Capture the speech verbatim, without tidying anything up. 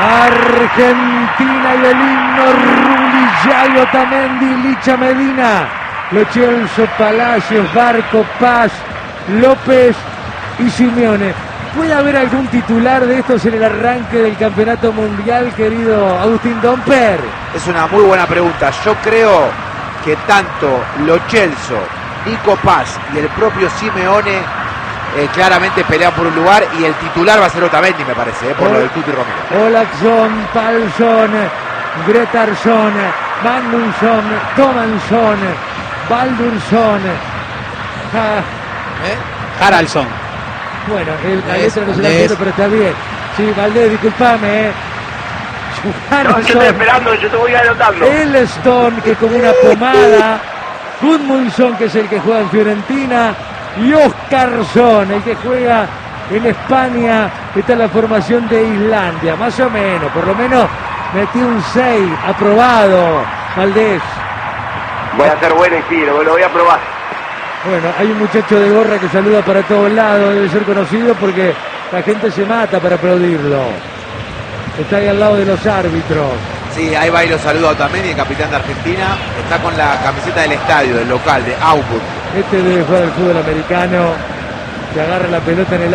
Argentina y el himno Rulli, Otamendi, Licha Medina, Lo Celso, Palacios, Barco, Paz, López y Simeone. ¿Puede haber algún titular de estos en el arranque del campeonato mundial, querido Agustín Domper? Es una muy buena pregunta. Yo creo que tanto Lo Celso, Nico Paz y el propio Simeone eh, claramente pelean por un lugar, y el titular va a ser Otamendi, me parece, eh, por Ol lo del Tuti Romero. Olaxson, Palsson, Gretarsson, Magnusson, Tomansson, Baldursson, ja... ¿Eh? Haraldsson. Bueno, el, la letra no se la entiendo, pero está bien. Sí, Valdés, disculpame, eh. No, yo estoy esperando, yo te voy anotando. Elstone, que es como una pomada. Gudmundsson, que es el que juega en Fiorentina. Y Oscarsson, el que juega en España. Está en la formación de Islandia, más o menos. Por lo menos metió un seis, aprobado, Valdés. Voy a ser bueno y sí, lo, lo voy a probar. Bueno, hay un muchacho de gorra que saluda para todos lados, debe ser conocido porque la gente se mata para aplaudirlo. Está ahí al lado de los árbitros. Sí, ahí va y lo saluda Otamendi, el capitán de Argentina. Está con la camiseta del estadio, del local, de Augsburg. Este debe jugar al fútbol americano, que agarra la pelota en el